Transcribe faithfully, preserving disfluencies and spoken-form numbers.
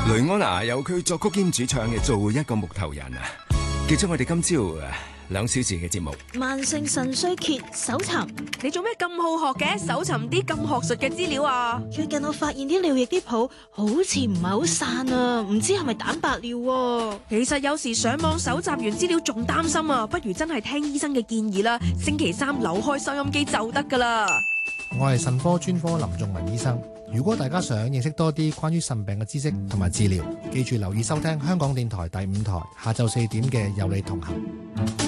雷安娜有佢作曲兼主唱嘅《做一個木頭人》啊，記咗我哋今朝兩小時嘅節目。 慢性腎衰竭搜尋， 你做咩咁好學嘅？搜尋啲咁學術嘅資料啊！ 最近我發現啲尿液啲泡好似唔係好散啊，唔知係咪蛋白尿啊？ 其實有時上網搜集完資料仲擔心啊，不如真係聽醫生嘅建議啦。星期三扭開收音機就得噶啦。 我係腎科專科林仲文醫生。如果大家想認識多啲關於腎病嘅知識同埋治療，記住留意收聽香港電台第五台下晝四點嘅有你同行。